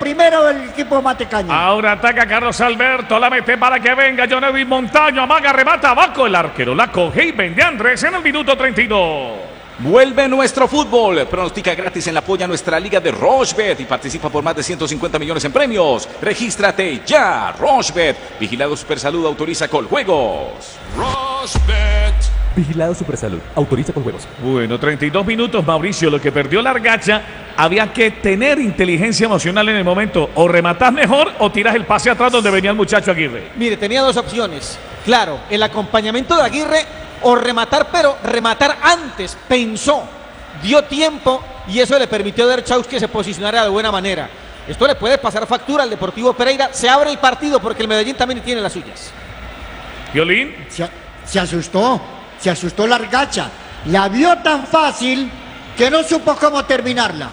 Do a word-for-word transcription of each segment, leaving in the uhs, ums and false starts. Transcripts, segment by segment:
primero del equipo matecaña. Ahora ataca Carlos Alberto, la mete para que venga John Edwin Montaño, amaga, remata abajo el arquero, la coge y vende Andrés en el minuto treinta y dos. Vuelve nuestro fútbol. Pronostica gratis en la polla nuestra liga de Rochebet y participa por más de ciento cincuenta millones en premios. Regístrate ya. Rochebet. Vigilado Supersalud, autoriza con juegos. Rochebet. Vigilado Supersalud, autoriza con juegos. Bueno, treinta y dos minutos, Mauricio. Lo que perdió Largacha, había que tener inteligencia emocional en el momento. O rematás mejor o tiras el pase atrás donde venía el muchacho Aguirre. Mire, tenía dos opciones. Claro, el acompañamiento de Aguirre o rematar, pero rematar antes. Pensó, dio tiempo y eso le permitió a Derchaus que se posicionara de buena manera. Esto le puede pasar factura al Deportivo Pereira. Se abre el partido porque el Medellín también tiene las suyas. Violín. Se, se asustó, se asustó Largacha. La vio tan fácil que no supo cómo terminarla.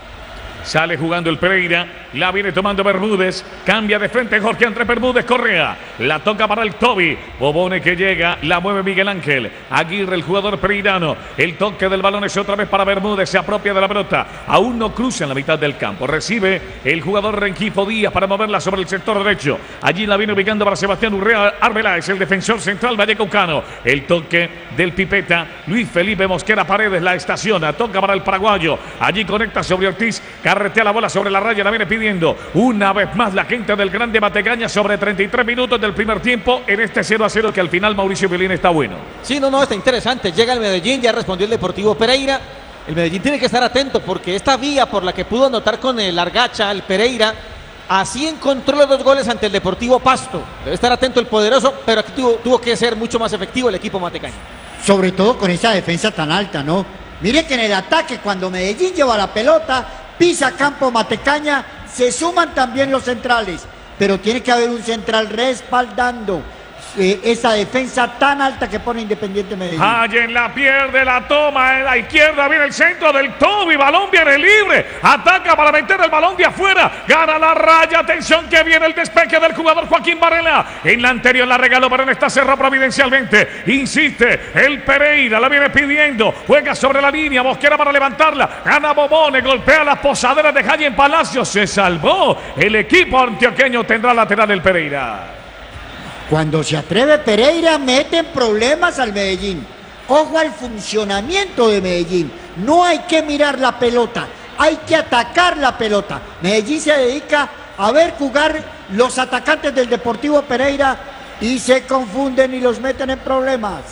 Sale jugando el Pereira, la viene tomando Bermúdez, cambia de frente Jorge Andrés Bermúdez Correa, la toca para el Toby, Bobone que llega, la mueve Miguel Ángel, Aguirre el jugador pereirano, el toque del balón es otra vez para Bermúdez, se apropia de la pelota, aún no cruza en la mitad del campo, recibe el jugador Rengifo Díaz para moverla sobre el sector derecho, allí la viene ubicando para Sebastián Urrea Arbeláez, el defensor central vallecaucano, el toque del Pipeta, Luis Felipe Mosquera Paredes la estaciona, toca para el paraguayo, allí conecta sobre Ortiz, carretea la bola sobre la raya, la viene pidiendo una vez más la gente del Grande Matecaña sobre treinta y tres minutos del primer tiempo en este cero a cero que al final Mauricio Violín está bueno. Sí, no, no, está interesante. Llega el Medellín, ya respondió el Deportivo Pereira. El Medellín tiene que estar atento porque esta vía por la que pudo anotar con el Largacha, el Pereira, así encontró los dos goles ante el Deportivo Pasto. Debe estar atento el poderoso, pero aquí tuvo, tuvo que ser mucho más efectivo el equipo matecaño. Sobre todo con esa defensa tan alta, ¿no? Mire que en el ataque, cuando Medellín lleva la pelota, pisa campo Matecaña, se suman también los centrales, pero tiene que haber un central respaldando eh, esa defensa tan alta que pone Independiente Medellín. Allen la pierde, la toma en la izquierda, viene el centro del Toby, balón viene libre, ataca para meter el balón de afuera, gana la raya, atención que viene el despeje del jugador Joaquín Varela, en la anterior la regaló, pero en esta cerró providencialmente, insiste, el Pereira la viene pidiendo, juega sobre la línea, Mosquera para levantarla, gana Bobone, golpea las posaderas de Jaime Palacio, se salvó, el equipo antioqueño tendrá lateral el Pereira. Cuando se atreve Pereira, meten problemas al Medellín. Ojo al funcionamiento de Medellín. No hay que mirar la pelota, hay que atacar la pelota. Medellín se dedica a ver jugar los atacantes del Deportivo Pereira y se confunden y los meten en problemas.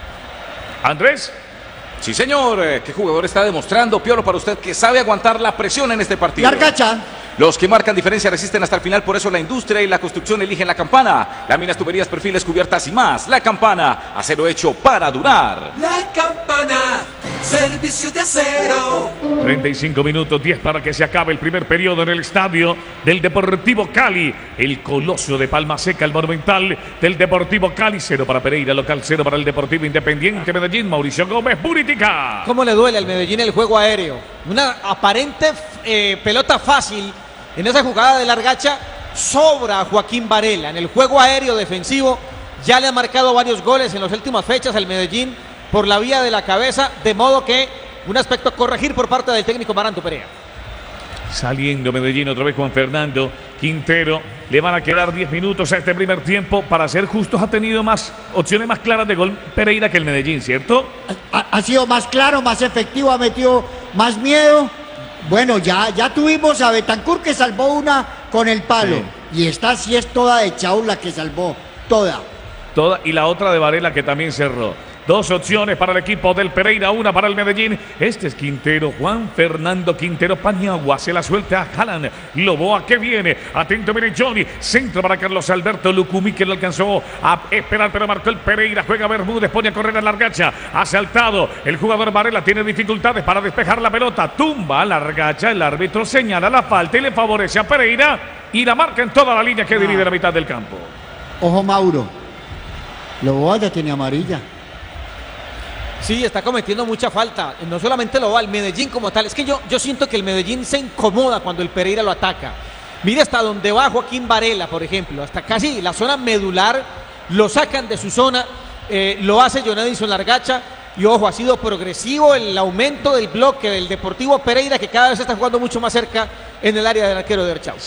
Andrés. Sí, señor. ¿Qué jugador está demostrando, Piolo, para usted que sabe aguantar la presión en este partido? Largacha. Los que marcan diferencia resisten hasta el final, por eso la industria y la construcción eligen la Campana. Láminas, tuberías, perfiles, cubiertas y más. La Campana, acero hecho para durar. La Campana, servicio de acero. treinta y cinco minutos, diez para que se acabe el primer periodo en el estadio del Deportivo Cali. El coloso de Palma Seca, el monumental del Deportivo Cali. Cero para Pereira, local cero para el Deportivo Independiente Medellín. Mauricio Gómez, Buritica. ¿Cómo le duele al Medellín el juego aéreo? Una aparente eh, pelota fácil. En esa jugada de Largacha sobra a Joaquín Varela. En el juego aéreo defensivo ya le ha marcado varios goles en las últimas fechas al Medellín por la vía de la cabeza, de modo que un aspecto a corregir por parte del técnico Maranto Perea. Saliendo Medellín otra vez Juan Fernando Quintero. Le van a quedar diez minutos a este primer tiempo. Para ser justos, ha tenido más opciones más claras de gol Pereira que el Medellín, ¿cierto? Ha, ha sido más claro, más efectivo, ha metido más miedo. Bueno, ya, ya tuvimos a Betancur que salvó una con el palo. Sí. Y esta sí es toda de Chau la que salvó. Toda. Toda. Y la otra de Varela que también cerró. Dos opciones para el equipo del Pereira, una para el Medellín. Este es Quintero, Juan Fernando Quintero Paniagua. Se la suelta a Jalan. Loboa que viene. Atento viene Johnny. Centro para Carlos Alberto Lucumí que le alcanzó a esperar, pero marcó el Pereira. Juega Bermúdez, pone a correr a Largacha. Ha saltado. El jugador Varela tiene dificultades para despejar la pelota. Tumba a Largacha. El árbitro señala la falta y le favorece a Pereira. Y la marca en toda la línea que divide la mitad del campo. Ojo, Mauro. Loboa ya tiene amarilla. Sí, está cometiendo mucha falta. No solamente lo va, el Medellín como tal. Es que yo, yo siento que el Medellín se incomoda cuando el Pereira lo ataca. Mire hasta donde va Joaquín Varela, por ejemplo. Hasta casi la zona medular. Lo sacan de su zona. Eh, lo hace John Edison Largacha. Y ojo, ha sido progresivo el aumento del bloque del Deportivo Pereira, que cada vez está jugando mucho más cerca en el área del arquero de Erchaus.